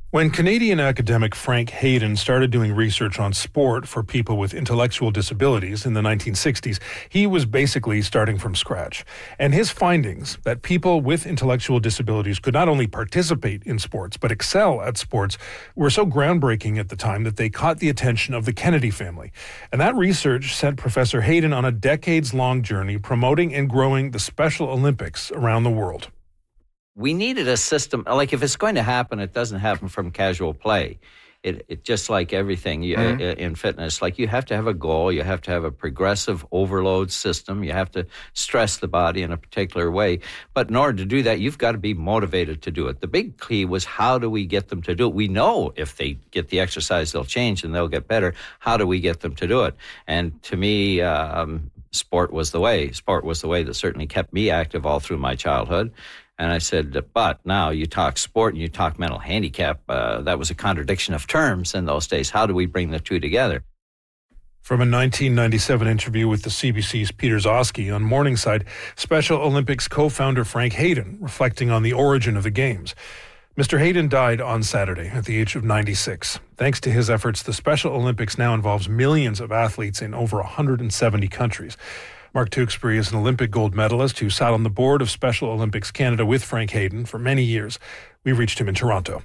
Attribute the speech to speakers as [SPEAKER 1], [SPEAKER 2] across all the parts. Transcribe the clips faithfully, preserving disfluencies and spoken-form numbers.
[SPEAKER 1] When Canadian academic Frank Hayden started doing research on sport for people with intellectual disabilities in the nineteen sixties, he was basically starting from scratch. And his findings that people with intellectual disabilities could not only participate in sports, but excel at sports were so groundbreaking at the time that they caught the attention of the Kennedy family. And that research sent Professor Hayden on a decades-long journey promoting and growing the Special Olympics around the world.
[SPEAKER 2] We needed a system, like if it's going to happen, it doesn't happen from casual play. It, it just like everything you, mm-hmm. uh, in fitness, like you have to have a goal, you have to have a progressive overload system, you have to stress the body in a particular way. But in order to do that, you've got to be motivated to do it. The big key was, how do we get them to do it? We know if they get the exercise, they'll change and they'll get better. How do we get them to do it? And to me, um, sport was the way. Sport was the way that certainly kept me active all through my childhood. And I said, but now you talk sport and you talk mental handicap. Uh, that was a contradiction of terms in those days. How do we bring the two together?
[SPEAKER 1] From a nineteen ninety-seven interview with the C B C's Peter Zosky on Morningside, Special Olympics co-founder Frank Hayden reflecting on the origin of the Games. Mister Hayden died on Saturday at the age of ninety-six. Thanks to his efforts, the Special Olympics now involves millions of athletes in over one hundred seventy countries. Mark Tewksbury is an Olympic gold medalist who sat on the board of Special Olympics Canada with Frank Hayden for many years. We reached him in Toronto.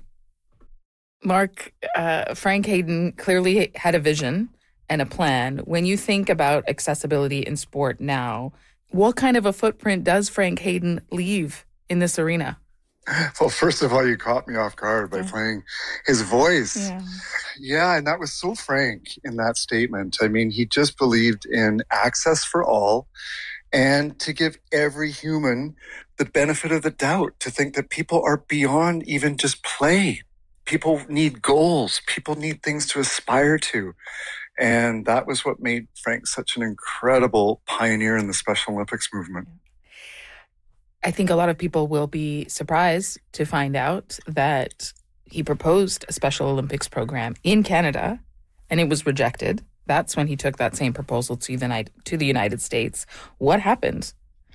[SPEAKER 3] Mark, uh, Frank Hayden clearly had a vision and a plan. When you think about accessibility in sport now, what kind of a footprint does Frank Hayden leave in this arena?
[SPEAKER 4] Well, first of all, you caught me off guard by yeah. playing his voice. Yeah. yeah, and that was so frank in that statement. I mean, he just believed in access for all and to give every human the benefit of the doubt, to think that people are beyond even just play. People need goals. People need things to aspire to. And that was what made Frank such an incredible pioneer in the Special Olympics movement.
[SPEAKER 3] I think a lot of people will be surprised to find out that he proposed a Special Olympics program in Canada and it was rejected. That's when he took that same proposal to the, to the United States. What happened?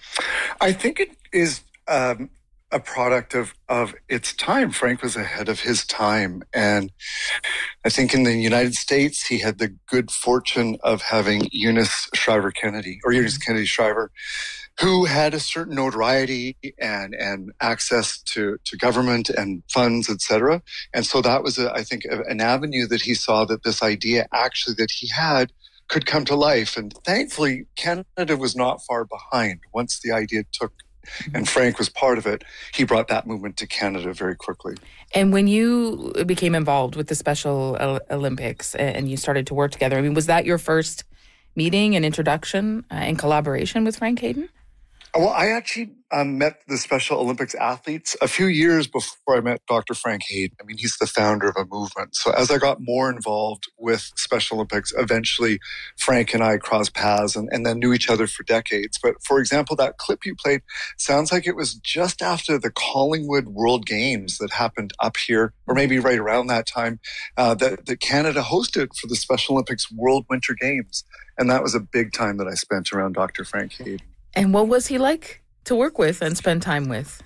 [SPEAKER 4] I think it is um, a product of, of its time. Frank was ahead of his time. And I think in the United States, he had the good fortune of having Eunice Shriver Kennedy, or Eunice Kennedy Shriver, who had a certain notoriety and, and access to, to government and funds, et cetera. And so that was, a, I think, a, an avenue that he saw that this idea actually that he had could come to life. And thankfully, Canada was not far behind. Once the idea took, and Frank was part of it, he brought that movement to Canada very quickly.
[SPEAKER 3] And when you became involved with the Special Olympics and you started to work together, I mean, was that your first meeting and introduction uh, and collaboration with Frank Hayden?
[SPEAKER 4] Well, I actually um, met the Special Olympics athletes a few years before I met Doctor Frank Hayden. I mean, he's the founder of a movement. So as I got more involved with Special Olympics, eventually Frank and I crossed paths and, and then knew each other for decades. But for example, that clip you played sounds like it was just after the Collingwood World Games that happened up here, or maybe right around that time, uh, that, that Canada hosted for the Special Olympics World Winter Games. And that was a big time that I spent around Doctor Frank Hayden.
[SPEAKER 3] And what was he like to work with and spend time with?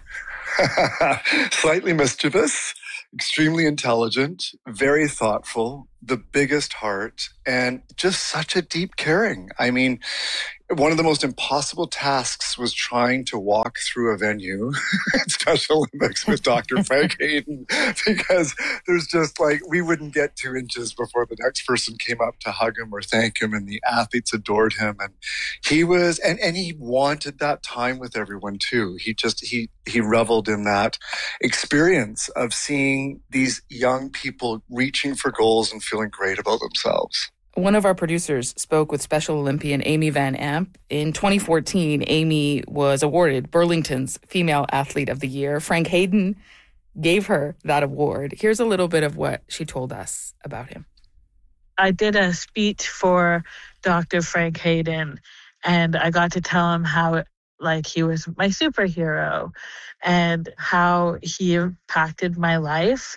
[SPEAKER 4] Slightly mischievous, extremely intelligent, very thoughtful, the biggest heart, and just such a deep caring. I mean, one of the most impossible tasks was trying to walk through a venue at Special Olympics with Doctor Frank Hayden, because there's just like, we wouldn't get two inches before the next person came up to hug him or thank him, and the athletes adored him. And he was, and, and he wanted that time with everyone too. He just, he, he reveled in that experience of seeing these young people reaching for goals and feeling great about themselves.
[SPEAKER 3] One of our producers spoke with Special Olympian Amy Van Amp. In twenty fourteen, Amy was awarded Burlington's Female Athlete of the Year. Frank Hayden gave her that award. Here's a little bit of what she told us about him.
[SPEAKER 5] I did a speech for Doctor Frank Hayden, and I got to tell him how like he was my superhero and how he impacted my life.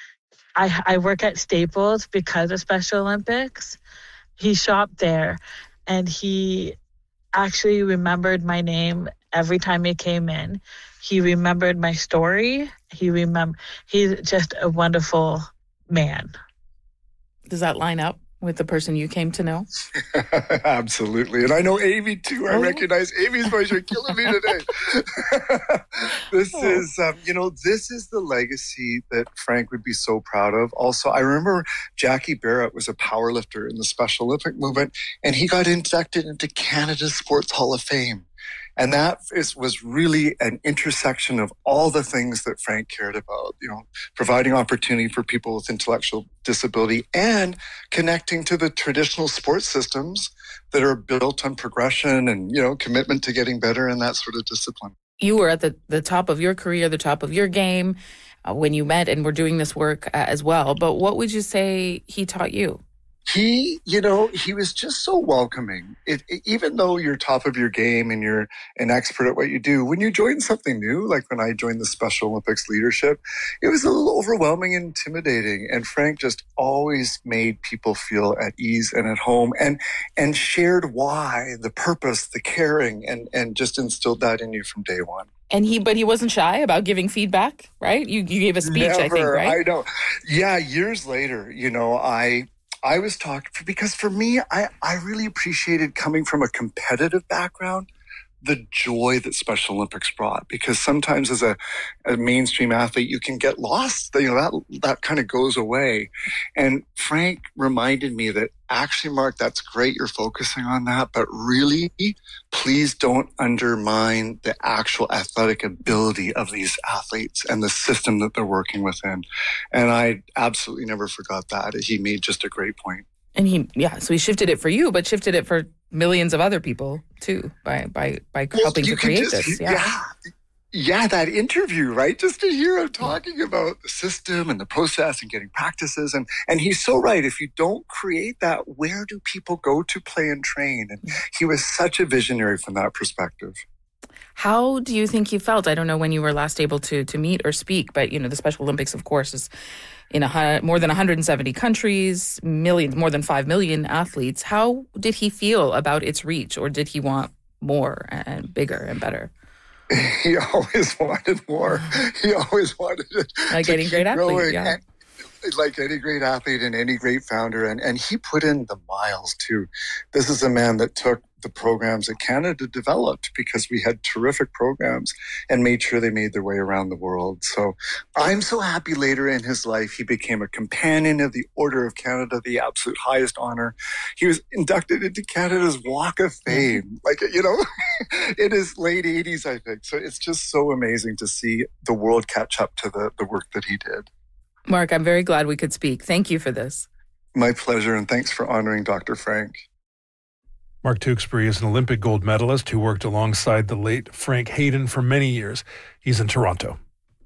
[SPEAKER 5] I, I work at Staples because of Special Olympics. He shopped there, and he actually remembered my name every time he came in. he remembered my story. He remember he's just a wonderful man.
[SPEAKER 3] Does that line up with the person you came to know?
[SPEAKER 4] Absolutely. And I know Amy too. I oh. recognize Amy's voice. You're killing me today. This oh. is, um, you know, this is the legacy that Frank would be so proud of. Also, I remember Jackie Barrett was a powerlifter in the Special Olympic movement, and he got inducted into Canada's Sports Hall of Fame. And that is, was really an intersection of all the things that Frank cared about, you know, providing opportunity for people with intellectual disability and connecting to the traditional sports systems that are built on progression and, you know, commitment to getting better and that sort of discipline.
[SPEAKER 3] You were at the, the top of your career, the top of your game uh, when you met and were doing this work uh, as well. But what would you say he taught you?
[SPEAKER 4] He, you know, he was just so welcoming. It, it, even though you're top of your game and you're an expert at what you do, when you join something new, like when I joined the Special Olympics leadership, it was a little overwhelming and intimidating. And Frank just always made people feel at ease and at home and and shared why, the purpose, the caring, and, and just instilled that in you from day one.
[SPEAKER 3] And he, but he wasn't shy about giving feedback, right? You, you gave a speech,
[SPEAKER 4] Never,
[SPEAKER 3] I think, right?
[SPEAKER 4] I know. Yeah, years later, you know, I... I was talking, because for me, I, I really appreciated coming from a competitive background, the joy that Special Olympics brought. Because sometimes as a, a mainstream athlete, you can get lost. You know, that that kind of goes away. And Frank reminded me that actually, Mark, that's great. You're focusing on that. But really, please don't undermine the actual athletic ability of these athletes and the system that they're working within. And I absolutely never forgot that. He made just a great point.
[SPEAKER 3] And he, yeah, so he shifted it for you, but shifted it for millions of other people too by by by well, helping to create
[SPEAKER 4] just,
[SPEAKER 3] this.
[SPEAKER 4] Yeah. yeah. Yeah, that interview, right? Just to hear him talking about the system and the process and getting practices. And, and he's so right. If you don't create that, where do people go to play and train? And he was such a visionary from that perspective.
[SPEAKER 3] How do you think you felt? I don't know when you were last able to to meet or speak, but, you know, the Special Olympics, of course, is in a, more than one hundred seventy countries, millions, more than five million athletes. How did he feel about its reach, or did he want more and bigger and better?
[SPEAKER 4] He always wanted more. He always wanted it.
[SPEAKER 3] Like any great athlete, yeah.
[SPEAKER 4] And, like any great athlete and any great founder. And, and he put in the miles, too. This is a man that took the programs that Canada developed, because we had terrific programs, and made sure they made their way around the world. So I'm so happy later in his life, he became a companion of the Order of Canada, the absolute highest honor. He was inducted into Canada's Walk of Fame, like, you know, in his late eighties, I think. So it's just so amazing to see the world catch up to the, the work that he did.
[SPEAKER 3] Mark, I'm very glad we could speak. Thank you for this.
[SPEAKER 4] My pleasure, and thanks for honoring Doctor Frank.
[SPEAKER 1] Mark Tewksbury is an Olympic gold medalist who worked alongside the late Frank Hayden for many years. He's in Toronto.